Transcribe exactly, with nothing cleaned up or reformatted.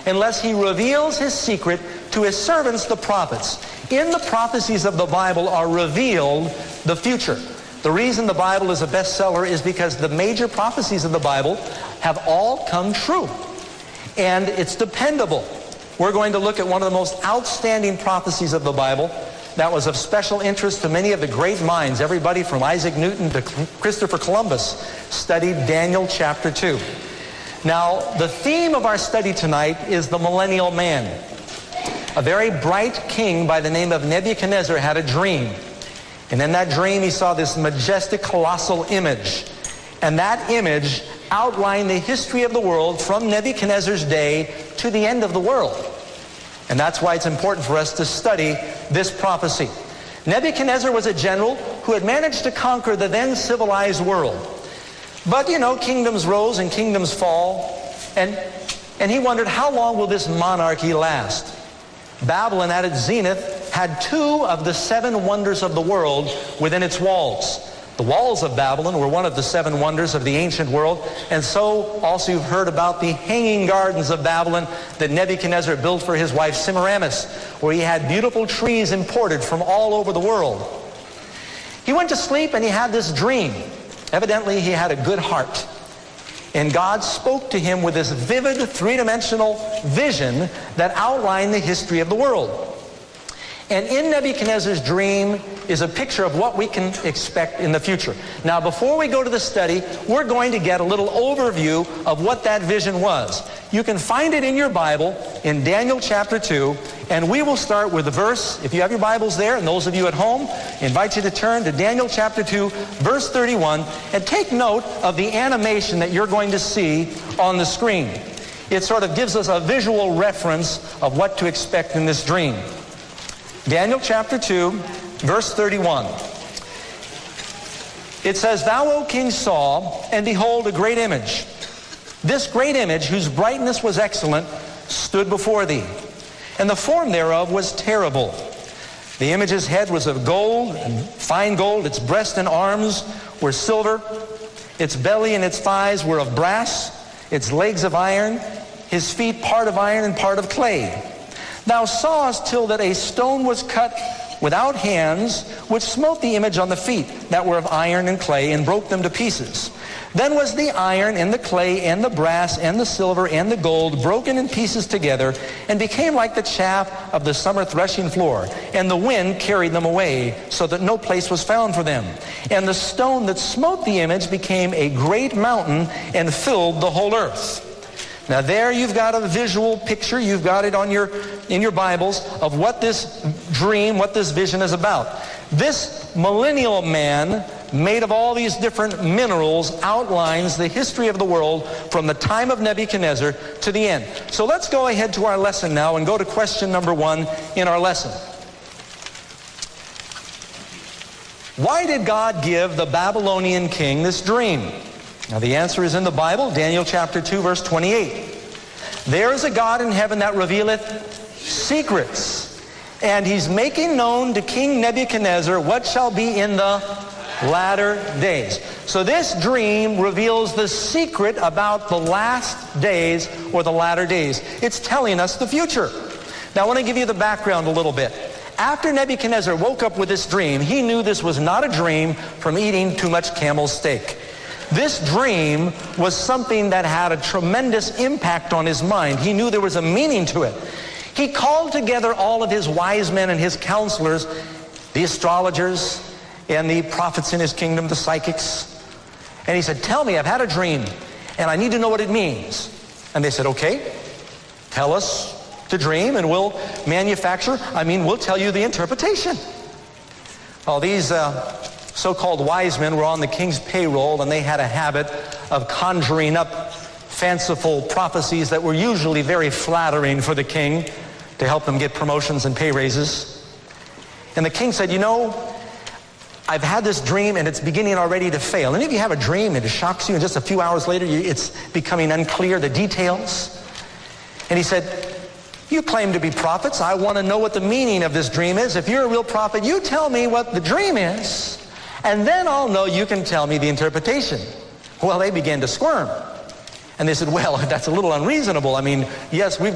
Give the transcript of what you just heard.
unless he reveals his secret to his servants, the prophets. In the prophecies of the Bible are revealed the future. The reason the Bible is a bestseller is because the major prophecies of the Bible have all come true. And it's dependable. We're going to look at one of the most outstanding prophecies of the Bible that was of special interest to many of the great minds. Everybody from Isaac Newton to Christopher Columbus studied Daniel chapter two. Now, the theme of our study tonight is the millennial man. A very bright king by the name of Nebuchadnezzar had a dream. And in that dream, he saw this majestic, colossal image. And that image outlined the history of the world from Nebuchadnezzar's day to the end of the world. And that's why it's important for us to study this prophecy. Nebuchadnezzar was a general who had managed to conquer the then civilized world. But, you know, kingdoms rose and kingdoms fall. And, and he wondered, how long will this monarchy last? Babylon at its zenith had two of the seven wonders of the world within its walls. The walls of Babylon were one of the seven wonders of the ancient world. And so also you've heard about the hanging gardens of Babylon that Nebuchadnezzar built for his wife Semiramis, where he had beautiful trees imported from all over the world. He went to sleep and he had this dream. Evidently he had a good heart. And God spoke to him with this vivid three-dimensional vision that outlined the history of the world. And in Nebuchadnezzar's dream is a picture of what we can expect in the future. Now, before we go to the study, we're going to get a little overview of what that vision was. You can find it in your Bible in Daniel chapter two, and we will start with the verse. If you have your Bibles there, and those of you at home, I invite you to turn to Daniel chapter two, verse thirty-one, and take note of the animation that you're going to see on the screen. It sort of gives us a visual reference of what to expect in this dream. Daniel chapter two, verse thirty-one. It says, Thou, O king, saw, and behold, a great image. This great image, whose brightness was excellent, stood before thee. And the form thereof was terrible. The image's head was of gold, and fine gold. Its breast and arms were silver. Its belly and its thighs were of brass. Its legs of iron. His feet part of iron and part of clay. Thou sawest till that a stone was cut without hands, which smote the image on the feet, that were of iron and clay, and broke them to pieces. Then was the iron and the clay and the brass and the silver and the gold broken in pieces together, and became like the chaff of the summer threshing floor. And the wind carried them away, so that no place was found for them. And the stone that smote the image became a great mountain, and filled the whole earth. Now there you've got a visual picture, you've got it on your, in your Bibles, of what this dream, what this vision is about. This millennial man, made of all these different minerals, outlines the history of the world from the time of Nebuchadnezzar to the end. So let's go ahead to our lesson now and go to question number one in our lesson. Why did God give the Babylonian king this dream? Now the answer is in the Bible, Daniel chapter two, verse twenty-eight. There is a God in heaven that revealeth secrets, and he's making known to King Nebuchadnezzar what shall be in the latter days. So this dream reveals the secret about the last days or the latter days. It's telling us the future. Now I want to give you the background a little bit. After Nebuchadnezzar woke up with this dream, he knew this was not a dream from eating too much camel steak. This dream was something that had a tremendous impact on his mind. He knew there was a meaning to it. He called together all of his wise men and his counselors, the astrologers and the prophets in his kingdom, the psychics. And he said, tell me, I've had a dream and I need to know what it means. And they said, okay, tell us the dream and we'll manufacture, I mean, we'll tell you the interpretation. Well, these uh, so-called wise men were on the king's payroll, and they had a habit of conjuring up fanciful prophecies that were usually very flattering for the king to help them get promotions and pay raises. And the king said, you know, I've had this dream and it's beginning already to fail. And if you have a dream and it shocks you and just a few hours later you, it's becoming unclear, the details. And he said, you claim to be prophets. I want to know what the meaning of this dream is. If you're a real prophet, you tell me what the dream is, and then I'll know you can tell me the interpretation. Well, they began to squirm. And they said, well, that's a little unreasonable. I mean, yes, we've